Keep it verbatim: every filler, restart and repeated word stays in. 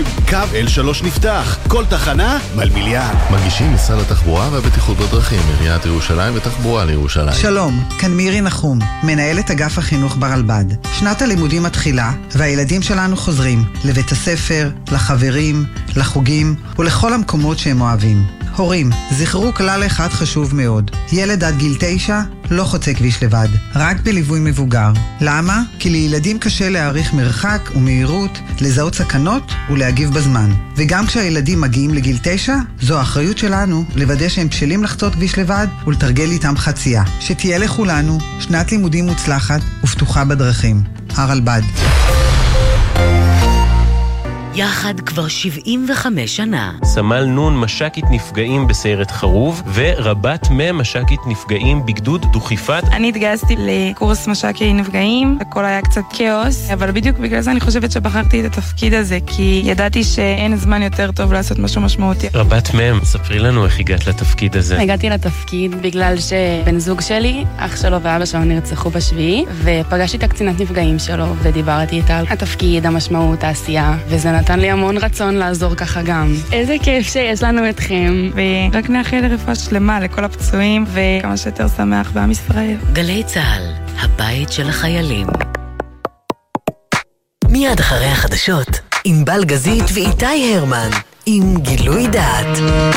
קו אל שלוש נפתח, כל תחנה מלמיליאן. מגישים משרד התחבורה והבטיחות בדרכים, עיריית ירושלים ותחבורה לירושלים. שלום, כאן מירי נחום, מנהלת אגף החינוך ברלב"ד. שנת הלימודים מתחילה, והילדים שלנו חוזרים לבית הספר, לחברים, לחוגים ולכל המקומות שהם אוהבים. הורים, זכרו כלל אחד חשוב מאוד. ילד עד גיל תשע לא חוצה כביש לבד, רק בליווי מבוגר. למה? כי לילדים קשה להעריך מרחק ומהירות, לזהות סכנות ולהגיב בזמן. וגם כשהילדים מגיעים לגיל תשע, זו האחריות שלנו לוודא שהם בשלים לחצות כביש לבד ולתרגל איתם חצייה. שתהיה לכולנו שנת לימודים מוצלחת ופתוחה בדרכים. הרלב"ד. יחד כבר שבעים וחמש שנה. סמל נון מש"קית נפגעים בסיירת חרוב, ורבת מ' מש"קית נפגעים בגדוד דוכיפת. אני התגייסתי לקורס מש"קי נפגעים, הכל היה קצת כאוס, אבל בדיוק בגלל זה אני חושבת שבחרתי את התפקיד הזה, כי ידעתי שאין זמן יותר טוב לעשות משהו משמעותי. רבת מ', ספרי לנו איך הגעת לתפקיד הזה. הגעתי לתפקיד בגלל שבן זוג שלי, אח שלו ואבא שלו נרצחו בשביעי, ופגשתי את הקצינת נפגעים שלו, ודיברתי איתה על התפקיד, המשמעות, העשייה, וזה נתן לי המון רצון לעזור ככה גם. איזה כיף שיש לנו אתכם. ורק נאחל רפואה שלמה לכל הפצועים, וכמה שיותר שמח בעם ישראל. גלי צהל, הבית של החיילים. מיד אחרי החדשות, ענבל גזית ואיתי הרמן, עם גילוי דעת.